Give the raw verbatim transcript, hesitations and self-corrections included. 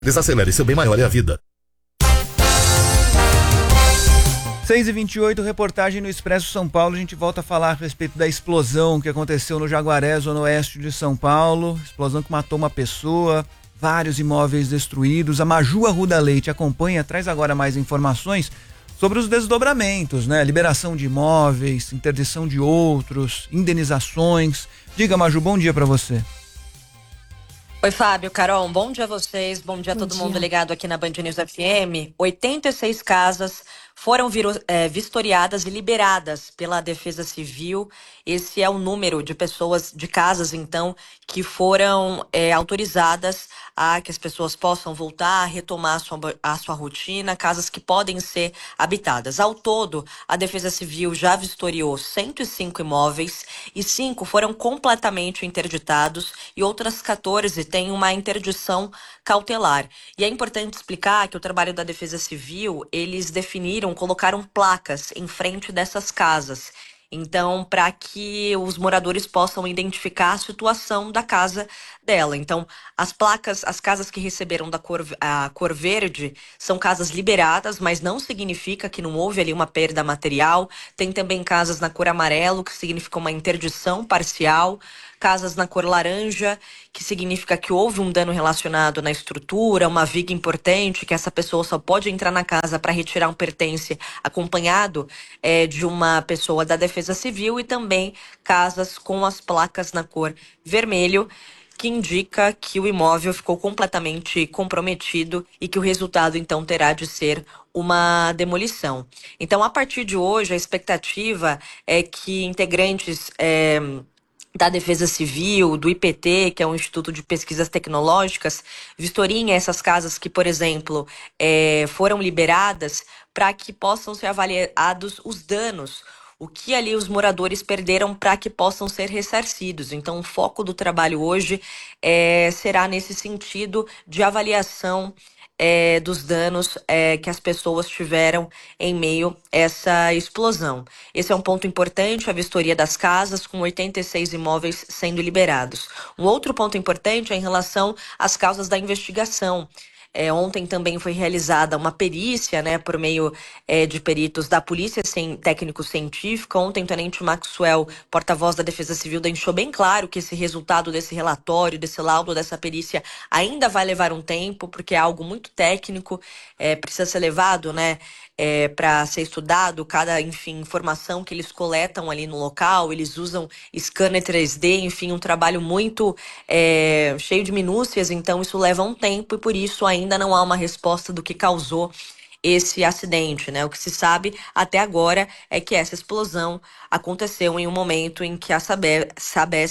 Desacelere, seu bem maior é a vida. seis e vinte e oito, reportagem no Expresso São Paulo. A gente volta a falar a respeito da explosão que aconteceu no Jaguaré, zona oeste de São Paulo. Explosão que matou uma pessoa, vários imóveis destruídos. A Maju Arruda Leite acompanha, traz agora mais informações sobre os desdobramentos, né? Liberação de imóveis, interdição de outros, indenizações. Diga, Maju, bom dia para você. Oi, Fábio, Carol, bom dia a vocês, bom dia a Bom todo dia. mundo ligado aqui na Band News F M. oitenta e seis casas foram viro, é, vistoriadas e liberadas pela Defesa Civil. Esse é o número de pessoas, de casas, então, que foram é, autorizadas a que as pessoas possam voltar a retomar a sua, a sua rotina, casas que podem ser habitadas. Ao todo, a Defesa Civil já vistoriou cento e cinco imóveis e cinco foram completamente interditados e outras quatorze têm uma interdição cautelar. E é importante explicar que o trabalho da Defesa Civil, eles definiram, colocaram placas em frente dessas casas. Então, para que os moradores possam identificar a situação da casa dela. Então, as placas, as casas que receberam da cor, a cor verde são casas liberadas, mas não significa que não houve ali uma perda material. Tem também casas na cor amarelo, que significa uma interdição parcial. Casas na cor laranja, que significa que houve um dano relacionado na estrutura, uma viga importante, que essa pessoa só pode entrar na casa para retirar um pertence acompanhado é, de uma pessoa da Defesa Civil, e também casas com as placas na cor vermelho, que indica que o imóvel ficou completamente comprometido e que o resultado, então, terá de ser uma demolição. Então, a partir de hoje, a expectativa é que integrantes é, da Defesa Civil, do I P T, que é um Instituto de Pesquisas Tecnológicas, vistoriem essas casas que, por exemplo, é, foram liberadas, para que possam ser avaliados os danos, o que ali os moradores perderam, para que possam ser ressarcidos. Então, o foco do trabalho hoje é, será nesse sentido de avaliação É, dos danos é, que as pessoas tiveram em meio a essa explosão. Esse é um ponto importante, a vistoria das casas, com oitenta e seis imóveis sendo liberados. Um outro ponto importante é em relação às causas da investigação. É, ontem também foi realizada uma perícia, né, por meio é, de peritos da Polícia Cien- Técnico-Científica. Ontem o Tenente Maxwell, porta-voz da Defesa Civil, deixou bem claro que esse resultado desse relatório, desse laudo, dessa perícia, ainda vai levar um tempo, porque é algo muito técnico, é, precisa ser levado, né, é, para ser estudado cada, enfim, informação que eles coletam ali no local. Eles usam scanner três D, enfim, um trabalho muito é, cheio de minúcias, então isso leva um tempo e por isso ainda não há uma resposta do que causou esse acidente, né? O que se sabe até agora é que essa explosão aconteceu em um momento em que a Sabe- Sabesp